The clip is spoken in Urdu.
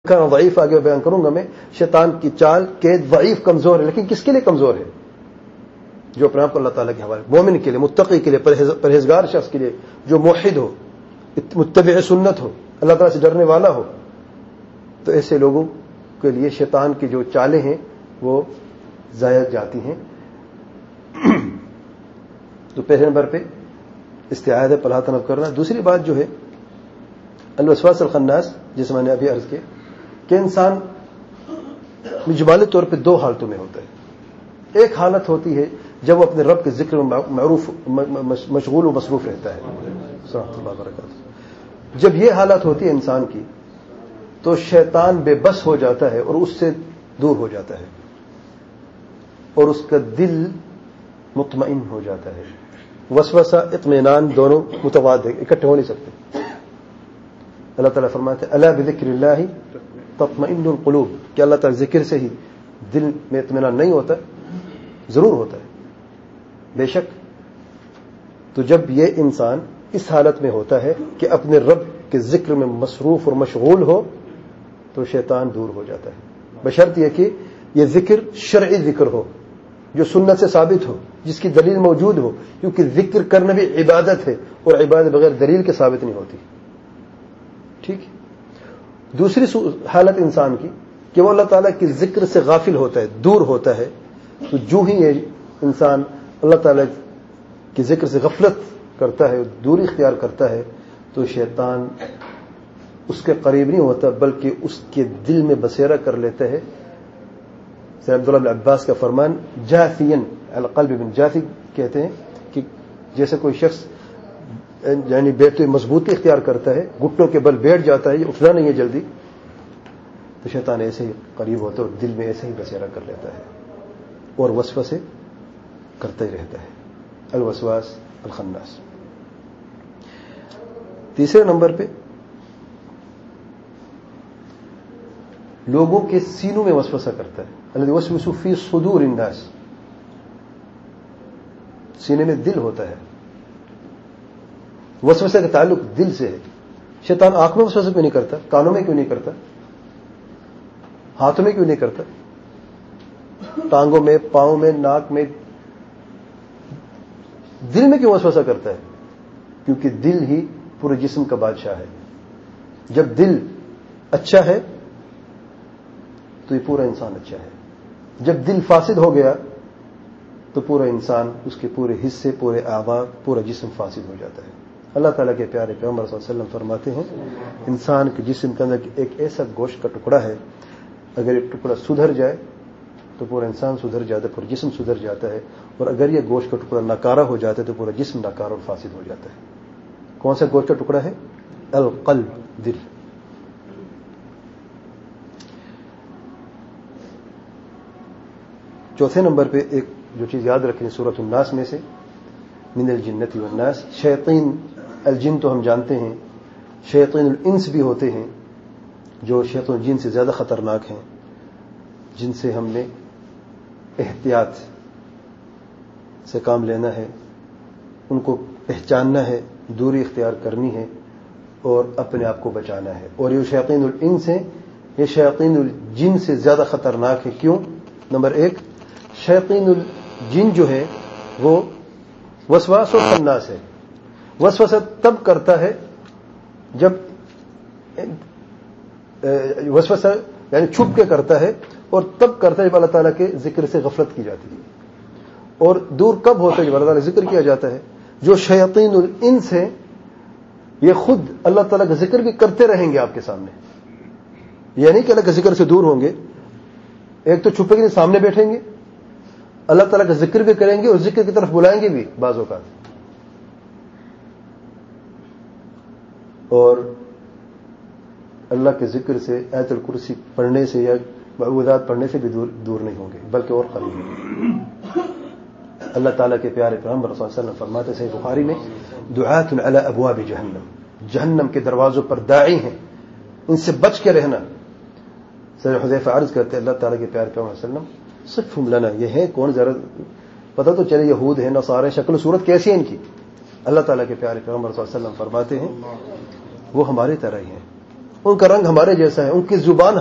ضعیف آگے بیان کروں گا میں. شیطان کی چال کے ضعیف کمزور ہے، لیکن کس کے لیے کمزور ہے؟ جو اپنے آپ کو اللہ تعالیٰ کے حوالے، مومن کے لیے، متقی کے لیے، پرہیزگار شخص کے لیے، جو موحد ہو، متبع سنت ہو، اللہ تعالیٰ سے ڈرنے والا ہو. تو ایسے لوگوں کے لیے شیطان کی جو چالیں ہیں وہ ضائع جاتی ہیں. تو پہلے نمبر پہ استعاذہ پناہ طلب کرنا. دوسری بات جو ہے الوسواس الخناس، جس میں نے ابھی عرض کیا کہ انسان مجمالی طور پہ دو حالتوں میں ہوتا ہے. ایک حالت ہوتی ہے جب وہ اپنے رب کے ذکر میں مشغول و مصروف رہتا ہے. رحمۃ اللہ وبرکاتہ. جب یہ حالت ہوتی ہے انسان کی تو شیطان بے بس ہو جاتا ہے اور اس سے دور ہو جاتا ہے اور اس کا دل مطمئن ہو جاتا ہے. وسوسہ اطمینان دونوں متضاد ہیں، اکٹھے ہو نہیں سکتے. اللہ تعالیٰ فرماتے ہیں الا بذکر اللہ تطمئن القلوب، کہ اللہ تعالیٰ ذکر سے ہی دل میں اطمینان نہیں ہوتا، ضرور ہوتا ہے بے شک. تو جب یہ انسان اس حالت میں ہوتا ہے کہ اپنے رب کے ذکر میں مصروف اور مشغول ہو تو شیطان دور ہو جاتا ہے، بشرط یہ کہ یہ ذکر شرعی ذکر ہو جو سنت سے ثابت ہو، جس کی دلیل موجود ہو، کیونکہ ذکر کرنا بھی عبادت ہے اور عبادت بغیر دلیل کے ثابت نہیں ہوتی. ٹھیک. دوسری حالت انسان کی کہ وہ اللہ تعالیٰ کے ذکر سے غافل ہوتا ہے، دور ہوتا ہے. تو جو ہی یہ انسان اللہ تعالیٰ کے ذکر سے غفلت کرتا ہے، دوری اختیار کرتا ہے، تو شیطان اس کے قریب نہیں ہوتا بلکہ اس کے دل میں بسیرا کر لیتا ہے. سید عبداللہ بن عباس کا فرمان جاثین القلب بن جاثی کہتے ہیں کہ جیسے کوئی شخص یعنی بیٹھتے مضبوطی اختیار کرتا ہے، گھٹنوں کے بل بیٹھ جاتا ہے، یہ اٹھنا نہیں ہے جلدی، تو شیطان ایسے ہی قریب ہوتا ہے اور دل میں ایسے ہی بسیرا کر لیتا ہے اور وسوسے کرتا ہی رہتا ہے. الوسواس الخناس. تیسرے نمبر پہ لوگوں کے سینوں میں وسوسہ کرتا ہے. الذی یوسوس فی صدور الناس، سینے میں دل ہوتا ہے. وسوسہ کا تعلق دل سے ہے. شیطان آنکھ میں وسوسہ کیوں نہیں کرتا؟ کانوں میں کیوں نہیں کرتا؟ ہاتھوں میں کیوں نہیں کرتا؟ ٹانگوں میں، پاؤں میں، ناک میں، دل میں کیوں وسوسہ کرتا ہے؟ کیونکہ دل ہی پورے جسم کا بادشاہ ہے. جب دل اچھا ہے تو یہ پورا انسان اچھا ہے. جب دل فاسد ہو گیا تو پورا انسان، اس کے پورے حصے، پورے اعضاء، پورا جسم فاسد ہو جاتا ہے. اللہ تعالیٰ کے پیارے پیغمبر صلی اللہ علیہ وسلم فرماتے ہیں انسان کے جسم کے اندر ایک ایسا گوشت کا ٹکڑا ہے، اگر یہ ٹکڑا سدھر جائے تو پورا انسان سدھر جاتا ہے، پورا جسم سدھر جاتا ہے. اور اگر یہ گوشت کا ٹکڑا ناکارہ ہو جاتا ہے تو پورا جسم ناکارہ اور فاسد ہو جاتا ہے. کون سا گوشت کا ٹکڑا ہے؟ القلب، دل. چوتھے نمبر پہ ایک جو چیز یاد رکھیں سورۃ الناس میں سے، من الجنۃ والناس، شیاطین الجن تو ہم جانتے ہیں، شیاطین الانس بھی ہوتے ہیں جو شیاطین الجن سے زیادہ خطرناک ہیں، جن سے ہم نے احتیاط سے کام لینا ہے، ان کو پہچاننا ہے، دوری اختیار کرنی ہے اور اپنے آپ کو بچانا ہے. اور یہ شیاطین الانس ہیں، یہ شیاطین الجن سے زیادہ خطرناک ہے. کیوں؟ نمبر ایک، شیاطین الجن جو ہے وہ وسواس و خناس ہے. وسوسہ تب کرتا ہے جب وسوسہ یعنی چھپ کے کرتا ہے، اور تب کرتا ہے جب اللہ تعالیٰ کے ذکر سے غفلت کی جاتی ہے. اور دور کب ہوتا ہے؟ جب اللہ تعالیٰ ذکر کیا جاتا ہے. جو شیاطین الانس ہیں یہ خود اللہ تعالیٰ کا ذکر بھی کرتے رہیں گے آپ کے سامنے، یعنی کہ اللہ کے ذکر سے دور ہوں گے. ایک تو چھپے کے سامنے بیٹھیں گے، اللہ تعالیٰ کا ذکر بھی کریں گے اور ذکر کی طرف بلائیں گے بھی بعض اوقات. اور اللہ کے ذکر سے، آیت الکرسی پڑھنے سے یا معوذات پڑھنے سے بھی دور نہیں ہوں گے بلکہ اور قریب ہوں گے. اللہ تعالیٰ کے پیارے پیغمبر صلی اللہ علیہ وسلم فرماتے صحیح بخاری میں، دعات علی ابواب جہنم، جہنم کے دروازوں پر داعی ہیں، ان سے بچ کے رہنا. سید حذیفہ عرض کرتے اللہ تعالیٰ کے پیارے پیغمبر صلی اللہ علیہ وسلم صفہم لنا، یہ ہے کون؟ ذرا پتہ تو چلے یہود ہیں، نصارے، شکل و صورت کیسی ہے ان کی. اللہ تعالیٰ کے پیارے پیغمبر صلی اللہ علیہ وسلم فرماتے ہیں وہ ہماری طرح ہی ہیں، ان کا رنگ ہمارے جیسا ہے، ان کی زبان